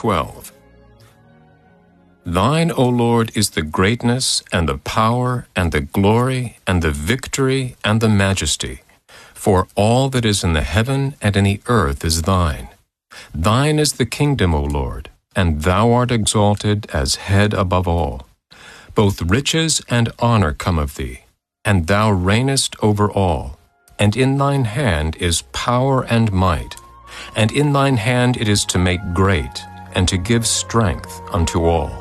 12. Thine, O Lord, is the greatness, and the power, and the glory, and the victory, and the majesty. For all that is in the heaven and in the earth is thine. Thine is the kingdom, O Lord, and thou art exalted as head above all. Both riches and honor come of thee, and thou reignest over all. And in thine hand is power and might, and in thine hand it is to make great, and to give strength unto all.